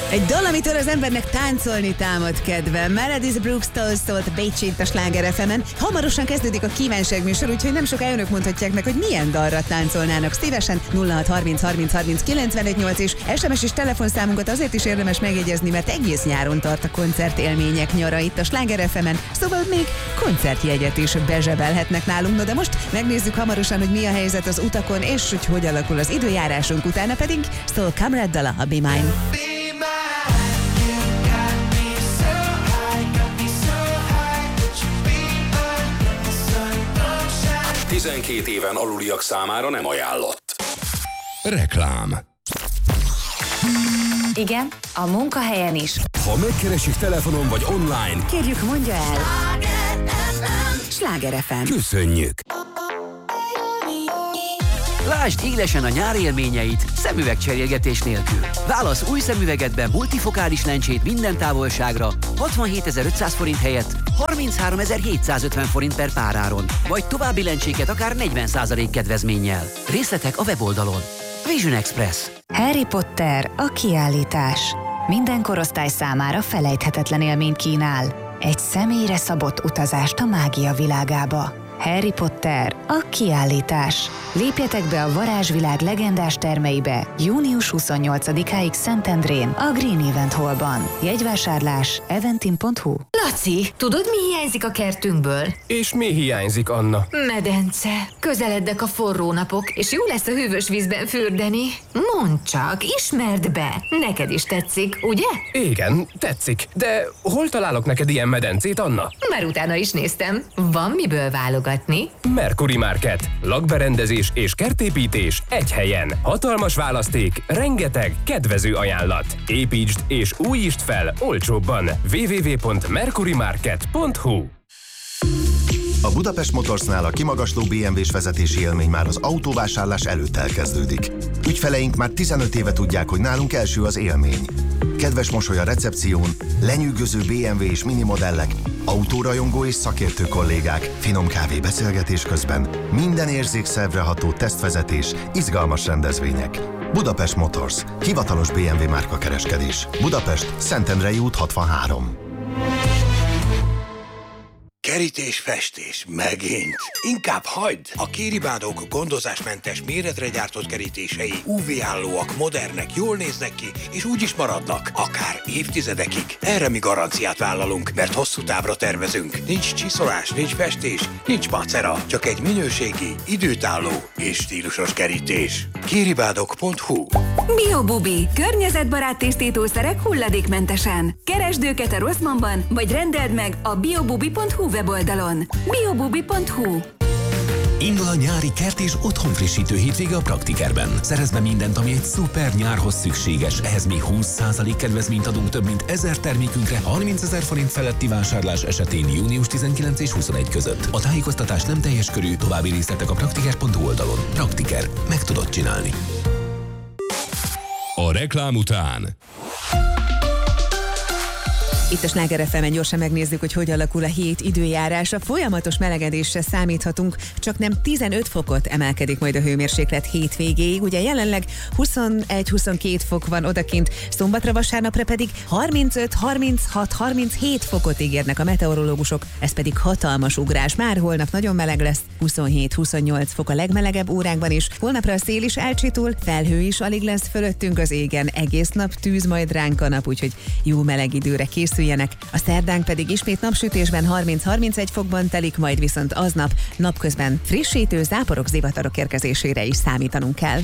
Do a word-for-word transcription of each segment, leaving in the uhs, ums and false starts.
Egy dal, amitől az embernek táncolni támad kedve. Meredith Brooks-tól szólt Bécsi itt a Sláger ef emen. Hamarosan kezdődik a kívánság műsor, úgyhogy nem soká önök mondhatják meg, hogy milyen dalra táncolnának szívesen. nulla hat harminc harminc harminc kilencvenöt nyolc és es em es és telefonszámunkat azért is érdemes megjegyezni, mert egész nyáron tart a koncertélmények nyara itt a Sláger ef emen, szóval még koncertjegyet is bezsebelhetnek nálunk. No, de most megnézzük hamarosan, hogy mi a helyzet az utakon, és hogy hogy alakul az időjárásunk, utána pedig Soul Comrade dala, a Be Mine. tizenkét éven aluliak számára nem ajánlott. Reklám. Igen, a munkahelyen is. Ha megkeresik telefonon vagy online, kérjük, mondja el. Sláger ef em. Köszönjük. Lásd élesen a nyár élményeit szemüvegcserélgetés nélkül. Válasz új szemüvegedbe multifokális lencsét minden távolságra hatvanhétezer-ötszáz forint helyett harmincháromezer-hétszázötven forint per páráron, vagy további lencséket akár negyven százalék kedvezménnyel. Részletek a weboldalon. Vision Express. Harry Potter, a kiállítás. Minden korosztály számára felejthetetlen élményt kínál. Egy személyre szabott utazást a mágia világába. Harry Potter, a kiállítás. Lépjetek be a varázsvilág legendás termeibe június huszonnyolcadikáig Szentendrén, a Green Event Hallban. Jegyvásárlás eventim pont hu. Laci, tudod, mi hiányzik a kertünkből? És mi hiányzik, Anna? Medence. Közelednek a forró napok, és jó lesz a hűvös vízben fürdeni. Mondd csak, ismerd be. Neked is tetszik, ugye? Igen, tetszik. De hol találok neked ilyen medencét, Anna? Már utána is néztem. Van miből válogatni. Mercury Market. Lakberendezés és kertépítés egy helyen. Hatalmas választék, rengeteg kedvező ajánlat. Építsd és újítsd fel olcsóbban. double-u double-u double-u pont mercury market pont hu. A Budapest Motorsnál a kimagasló bé em vés vezetési élmény már az autóvásárlás előtt elkezdődik. Ügyfeleink már tizenöt éve tudják, hogy nálunk első az élmény. Kedves mosoly a recepción, lenyűgöző bé em vé és minimodellek, autórajongó és szakértő kollégák, finom kávé beszélgetés közben, minden érzékszervre ható tesztvezetés, izgalmas rendezvények. Budapest Motors, hivatalos bé em vé márkakereskedés. Budapest, Szentendrei út hatvanhárom. Kerítés, festés, megint. Inkább hagyd! A Kéribádók gondozásmentes méretre gyártott kerítései ú vé-állóak, modernek, jól néznek ki, és úgy is maradnak, akár évtizedekig. Erre mi garanciát vállalunk, mert hosszú távra tervezünk. Nincs csiszolás, nincs festés, nincs macera, csak egy minőségi, időtálló és stílusos kerítés. Kéribádók pont hu. Biobubi. Környezetbarát tisztítószerek hulladékmentesen. Keresd őket a Rosszmanban, vagy rendeld meg a biobubi pont hu weboldalon. biobubi pont hu. Indul a nyári kert és otthonfrissítő hétvége a Praktikerben. Szerezd be mindent, ami egy szuper nyárhoz szükséges. Ehhez még húsz százalék kedvezményt adunk több mint ezer termékünkre harmincezer forint feletti vásárlás esetén június tizenkilenc és huszonegy között. A tájékoztatás nem teljes körű, további részletek a praktiker pont hu oldalon. Praktiker. Meg tudod csinálni. A reklám után. Itt a Sláger ef emen gyorsan megnézzük, hogy hogy alakul a hét időjárása. Folyamatos melegedésre számíthatunk, csak nem tizenöt fokot emelkedik majd a hőmérséklet hétvégéig. Ugye jelenleg huszonegy-huszonkettő fok van odakint, szombatra, vasárnapra pedig harmincöt, harminchat, harminchét fokot ígérnek a meteorológusok, ez pedig hatalmas ugrás. Már holnap nagyon meleg lesz, huszonhét-huszonnyolc fok a legmelegebb órákban is. Holnapra a szél is elcsitul, felhő is alig lesz fölöttünk az égen, egész nap tűz majd ránk a nap, úgyhogy jó meleg időre készül. A szerdánk pedig ismét napsütésben harminc-harmincegy fokban telik, majd viszont aznap napközben frissítő záporok, zivatarok érkezésére is számítanunk kell.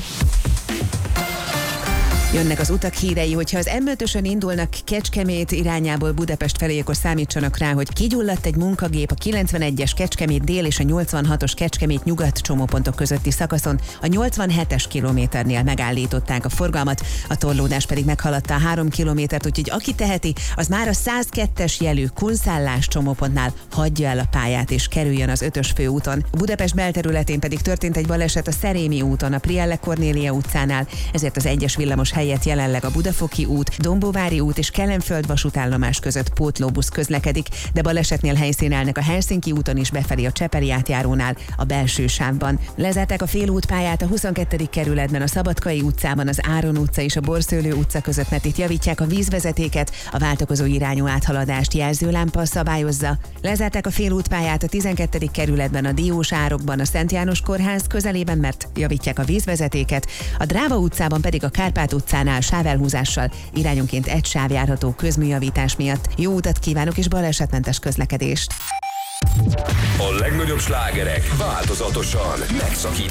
Jönnek az utak hírei, hogyha az em ötösön indulnak Kecskemét irányából Budapest felé, akkor számítsanak rá, hogy kigyulladt egy munkagép a kilencvenegyes Kecskemét dél és a nyolcvanhatos Kecskemét nyugat csomópontok közötti szakaszon. A nyolcvanhetes kilométernél megállították a forgalmat, a torlódás pedig meghaladta a három kilométert, úgyhogy aki teheti, az már a százkettes jelű Kunszállás csomópontnál hagyja el a pályát és kerüljön az ötös főúton. A Budapest belterületén pedig történt egy baleset a Szerémi úton, a Prielle Kornélia utcánál, ezért az egyes villamos helyett jelenleg a Budafoki út, Dombóvári út és Kelenföld vasútállomás között pótlóbusz közlekedik, de balesetnél helyszínelnek a Helsinki úton is befelé a Csepeli átjárónál a belső sávban. Lezárták a félútpályát a huszonkettő kerületben, a Szabadkai utcában, az Áron utca és a Borszőlő utca között, mert itt javítják a vízvezetéket, a váltakozó irányú áthaladást jelzőlámpa szabályozza. Lezárták a félútpályát a tizenkettedik kerületben, a Diós árokban, a Szent János kórház közelében, mert javítják a vízvezetéket, a Dráva utcában pedig a Kárpát utcánál sávelhúzással irányonként egy sáv járható közműjavítás miatt. Jó utat kívánok és balesetmentes közlekedést! A legnagyobb slágerek változatosan megszakítva